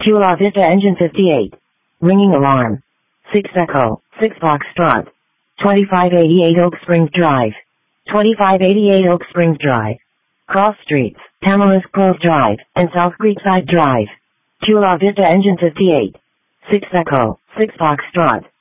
Chula Vista Engine 58. Ringing alarm. 6 Echo, 6 Foxtrot. 2588 Oak Springs Drive. 2588 Oak Springs Drive. Cross Streets, Tamaris Grove Drive, and South Creekside Drive. Chula Vista Engine 58. 6 Echo, 6 Foxtrot.